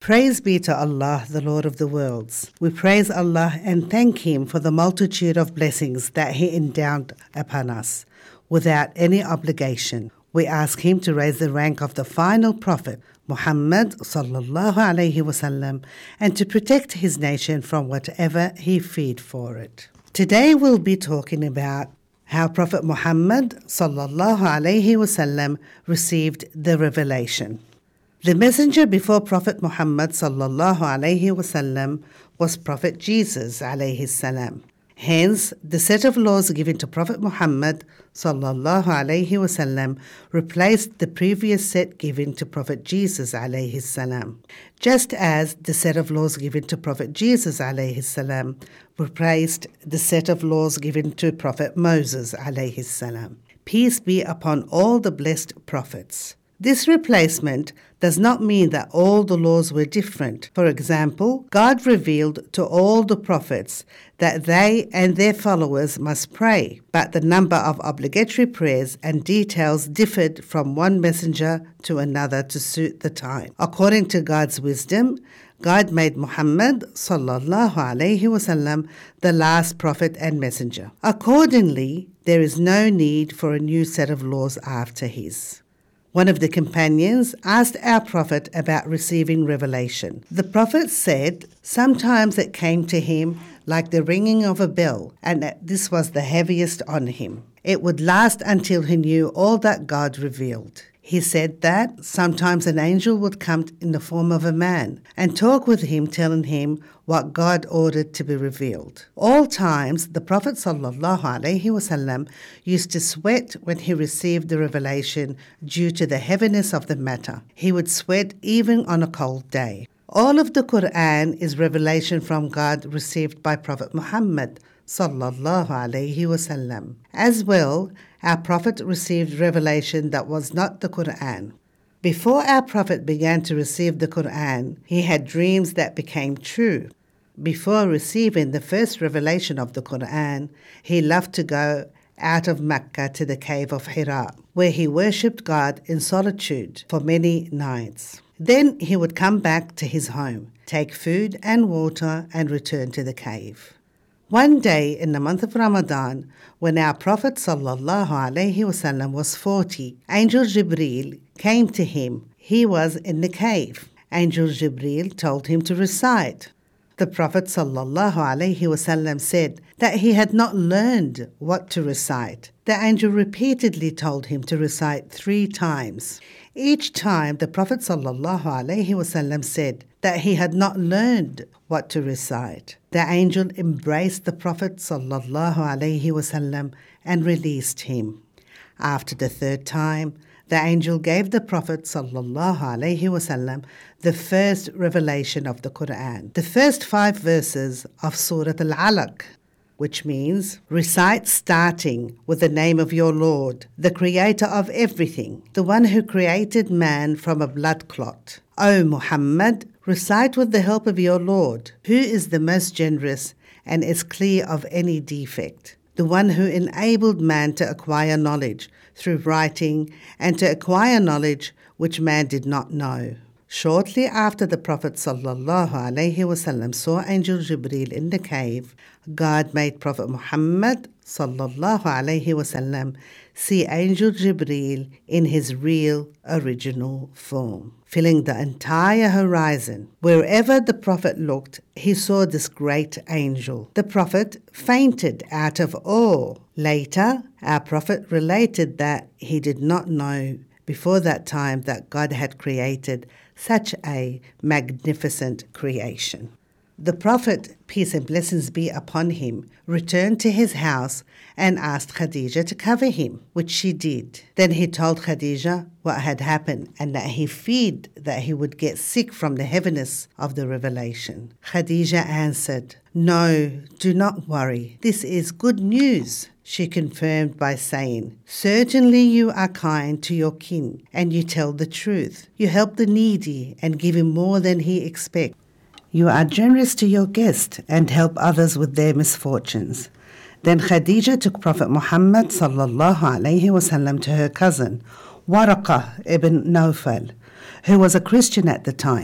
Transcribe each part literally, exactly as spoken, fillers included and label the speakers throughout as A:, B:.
A: Praise be to Allah, the Lord of the worlds. We praise Allah and thank Him for the multitude of blessings that He endowed upon us without any obligation. We ask Him to raise the rank of the final Prophet, Muhammad sallallahu alayhi wasallam, and to protect his nation from whatever he feared for it. Today we'll be talking about how Prophet Muhammad sallallahu alayhi wasallam received the revelation. The messenger before Prophet Muhammad sallallahu alayhi wasallam was Prophet Jesus alayhi salam. Hence, the set of laws given to Prophet Muhammad sallallahu alayhi wasallam replaced the previous set given to Prophet Jesus alayhi salam, just as the set of laws given to Prophet Jesus alayhi salam replaced the set of laws given to Prophet Moses alayhi salam. Peace be upon all the blessed prophets. This replacement does not mean that all the laws were different. For example, God revealed to all the prophets that they and their followers must pray, but the number of obligatory prayers and details differed from one messenger to another to suit the time. According to God's wisdom, God made Muhammad sallallahu alayhi wasallam the last prophet and messenger. Accordingly, there is no need for a new set of laws after his. One of the companions asked our Prophet about receiving revelation. The Prophet said, sometimes it came to him like the ringing of a bell, and that this was the heaviest on him. It would last until he knew all that God revealed. He said that sometimes an angel would come in the form of a man and talk with him, telling him what God ordered to be revealed. All times, the Prophet sallallahu alaihi wasallam used to sweat when he received the revelation due to the heaviness of the matter. He would sweat even on a cold day. All of the Quran is revelation from God received by Prophet Muhammad sallallahu alaihi wasallam. As well, our Prophet received revelation that was not the Quran. Before our Prophet began to receive the Quran, he had dreams that became true. Before receiving the first revelation of the Quran, he loved to go out of Mecca to the cave of Hira, where he worshipped God in solitude for many nights. Then he would come back to his home, take food and water, and return to the cave. One day in the month of Ramadan, when our Prophet sallallahu alaihi wasallam was forty, Angel Jibreel came to him. He was in the cave. Angel Jibreel told him to recite. The Prophet sallallahu alaihi wasallam said that he had not learned what to recite. The angel repeatedly told him to recite three times. Each time the Prophet sallallahu alaihi wasallam said that he had not learned what to recite. The angel embraced the Prophet sallallahu alaihi wasallam and released him. After the third time, the angel gave the Prophet sallallahu alaihi wasallam the first revelation of the Quran, the first five verses of Surah Al-Alaq, which means, recite starting with the name of your Lord, the creator of everything, the one who created man from a blood clot. O Muhammad, recite with the help of your Lord, who is the most generous and is clear of any defect, the one who enabled man to acquire knowledge through writing and to acquire knowledge which man did not know. Shortly after the Prophet sallallahu alaihi wasallam saw Angel Jibreel in the cave, God made Prophet Muhammad sallallahu alaihi wasallam see Angel Jibreel in his real original form, filling the entire horizon. Wherever the Prophet looked, he saw this great angel. The Prophet fainted out of awe. Later, our Prophet related that he did not know before that time that God had created such a magnificent creation. The Prophet, peace and blessings be upon him, returned to his house and asked Khadija to cover him, which she did. Then he told Khadija what had happened and that he feared that he would get sick from the heaviness of the revelation. Khadija answered, "No, do not worry. This is good news." She confirmed by saying, "Certainly you are kind to your kin and you tell the truth. You help the needy and give him more than he expects. You are generous to your guest and help others with their misfortunes." Then Khadija took Prophet Muhammad sallallahu alaihi wasallam to her cousin, Waraqah ibn Nawfal, who was a Christian at the time.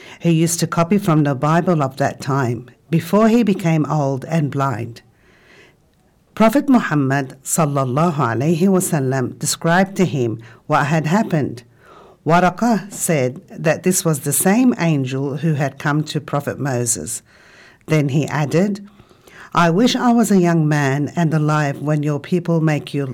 A: who used to copy from the Bible of that time before he became old and blind. Prophet Muhammad sallallahu alaihi wasallam described to him what had happened. Waraqah said that this was the same angel who had come to Prophet Moses. Then he added, I wish I was a young man and alive when your people make you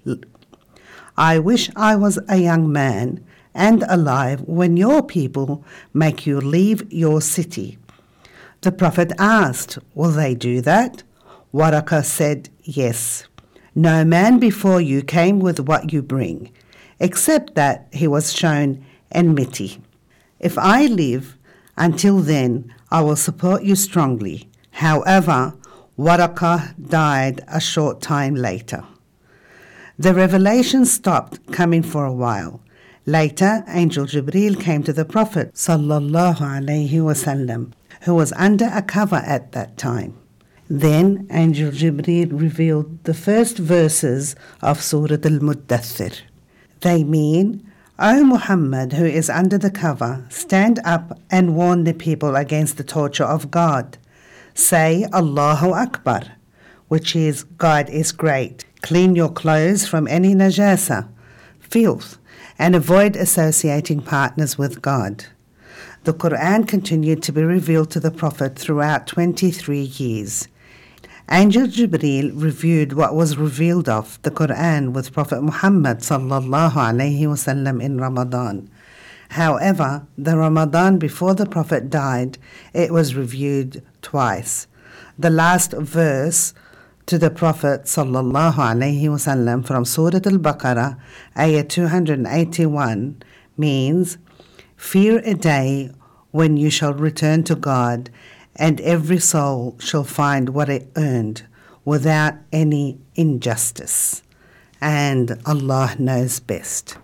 A: I wish I was a young man and alive when your people make you leave your city. The Prophet asked, will they do that? Waraqah said, yes. No man before you came with what you bring, except that he was shown enmity. If I live until then, I will support you strongly. However, Waraqah died a short time later. The revelation stopped coming for a while. Later, Angel Jibreel came to the Prophet sallallahu alaihi wasallam, who was under a cover at that time. Then Angel Jibreel revealed the first verses of Surah Al-Muddathir. They mean, O Muhammad, who is under the cover, stand up and warn the people against the torture of God. Say Allahu Akbar, which is God is great. Clean your clothes from any najasa, filth, and avoid associating partners with God. The Quran continued to be revealed to the Prophet throughout twenty-three years. Angel Jibreel reviewed what was revealed of the Quran with Prophet Muhammad sallallahu alaihi wasallam in Ramadan. However, the Ramadan before the Prophet died, it was reviewed twice. The last verse to the Prophet sallallahu alaihi wasallam from Surah Al-Baqarah, ayah two hundred eighty-one, means, fear a day when you shall return to God, and every soul shall find what it earned without any injustice. And Allah knows best.